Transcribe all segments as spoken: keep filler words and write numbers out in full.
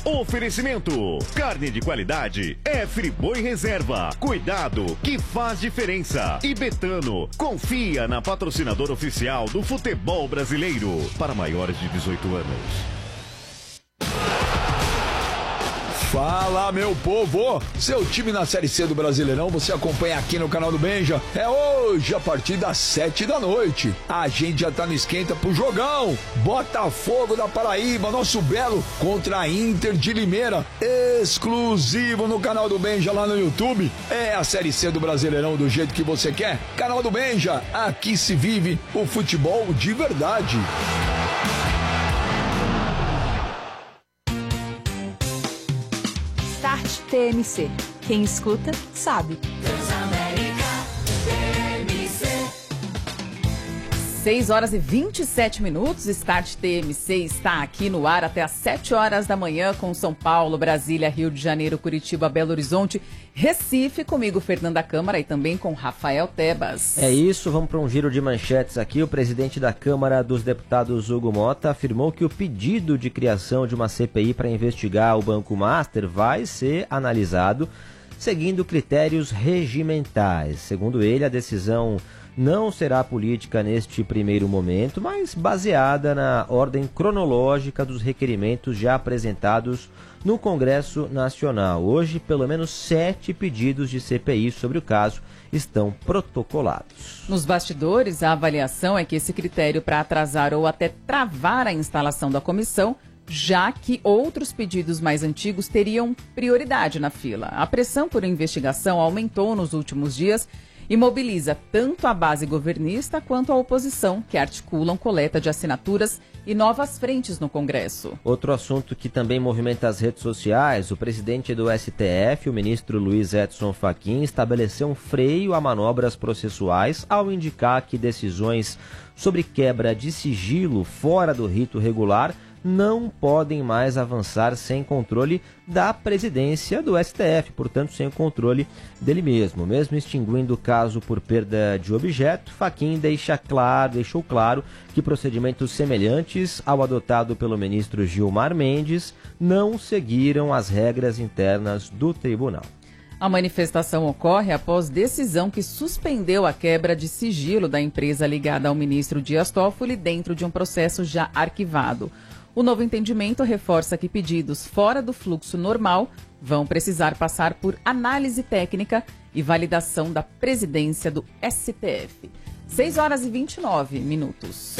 Oferecimento: carne de qualidade é Friboi Reserva. Cuidado que faz diferença. E Betano, confia na patrocinadora oficial do futebol brasileiro. Para maiores de dezoito anos. Fala, meu povo! Seu time na Série C do Brasileirão você acompanha aqui no canal do Benja. É hoje, a partir das sete da noite. A gente já tá no esquenta pro jogão. Botafogo da Paraíba, nosso belo, contra a Inter de Limeira. Exclusivo no canal do Benja lá no YouTube. É a Série C do Brasileirão do jeito que você quer. Canal do Benja, aqui se vive o futebol de verdade. Start T M C. Quem escuta, sabe. seis horas e vinte e sete minutos, Start T M C está aqui no ar até às sete horas da manhã com São Paulo, Brasília, Rio de Janeiro, Curitiba, Belo Horizonte, Recife, comigo Fernanda Câmara e também com Rafael Tebas. É isso, vamos para um giro de manchetes aqui. O presidente da Câmara dos Deputados, Hugo Mota, afirmou que o pedido de criação de uma C P I para investigar o Banco Master vai ser analisado seguindo critérios regimentais. Segundo ele, a decisão não será política neste primeiro momento, mas baseada na ordem cronológica dos requerimentos já apresentados no Congresso Nacional. Hoje, pelo menos sete pedidos de C P I sobre o caso estão protocolados. Nos bastidores, a avaliação é que esse critério para atrasar ou até travar a instalação da comissão, já que outros pedidos mais antigos teriam prioridade na fila. A pressão por investigação aumentou nos últimos dias e mobiliza tanto a base governista quanto a oposição, que articulam coleta de assinaturas e novas frentes no Congresso. Outro assunto que também movimenta as redes sociais: o presidente do S T F, o ministro Luiz Edson Fachin, estabeleceu um freio a manobras processuais ao indicar que decisões sobre quebra de sigilo fora do rito regular não podem mais avançar sem controle da presidência do S T F, portanto sem o controle dele mesmo. Mesmo extinguindo o caso por perda de objeto, Fachin deixa claro, deixou claro que procedimentos semelhantes ao adotado pelo ministro Gilmar Mendes não seguiram as regras internas do tribunal. A manifestação ocorre após decisão que suspendeu a quebra de sigilo da empresa ligada ao ministro Dias Toffoli dentro de um processo já arquivado. O novo entendimento reforça que pedidos fora do fluxo normal vão precisar passar por análise técnica e validação da presidência do S T F. seis horas e vinte e nove minutos.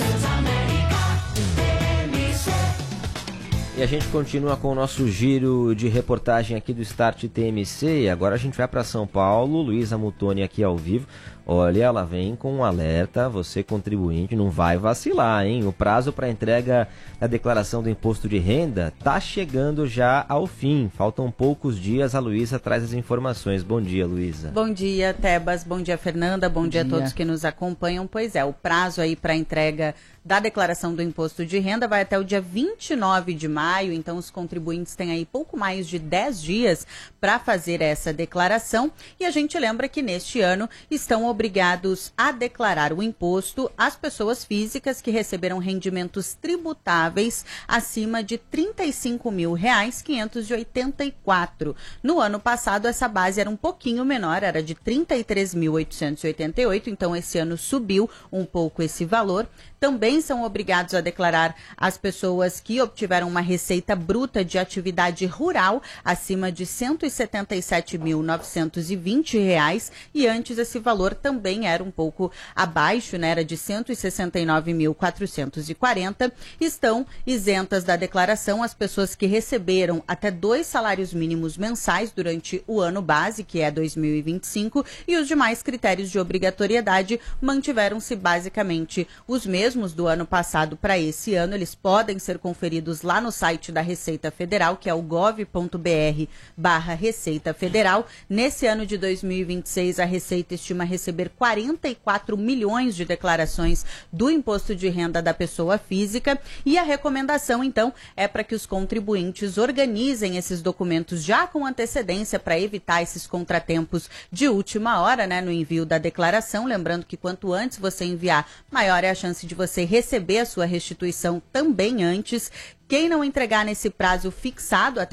E a gente continua com o nosso giro de reportagem aqui do Start T M C. Agora a gente vai para São Paulo. Luísa Mutoni aqui ao vivo. Olha, ela vem com um alerta, você contribuinte não vai vacilar, hein? O prazo para entrega da declaração do imposto de renda está chegando já ao fim. Faltam poucos dias, a Luísa traz as informações. Bom dia, Luísa. Bom dia, Tebas. Bom dia, Fernanda. Bom, Bom dia a todos que nos acompanham. Pois é, o prazo aí para entrega da declaração do imposto de renda vai até o dia vinte e nove de maio, então os contribuintes têm aí pouco mais de dez dias para fazer essa declaração. E a gente lembra que neste ano estão obrigados a declarar o imposto as pessoas físicas que receberam rendimentos tributáveis acima de trinta e cinco mil reais, quinhentos e oitenta e quatro. No ano passado, essa base era um pouquinho menor, era de trinta e três mil oitocentos e oitenta e oito, então esse ano subiu um pouco esse valor. Também são obrigados a declarar as pessoas que obtiveram uma receita bruta de atividade rural acima de cento e setenta e sete mil novecentos e vinte reais, e antes esse valor também era um pouco abaixo, né? Era de cento e sessenta e nove mil quatrocentos e quarenta. Estão isentas da declaração as pessoas que receberam até dois salários mínimos mensais durante o ano base, que é dois mil e vinte e cinco, e os demais critérios de obrigatoriedade mantiveram-se basicamente os mesmos do ano passado para esse ano. Eles podem ser conferidos lá no site da Receita Federal, que é o gov ponto br barra Receita Federal. Nesse ano de dois mil e vinte e seis, a Receita estima receber quarenta e quatro milhões de declarações do imposto de renda da pessoa física, e a recomendação, então, é para que os contribuintes organizem esses documentos já com antecedência para evitar esses contratempos de última hora, né, no envio da declaração. Lembrando que quanto antes você enviar, maior é a chance de você receber a sua restituição também antes. Quem não entregar nesse prazo fixado, até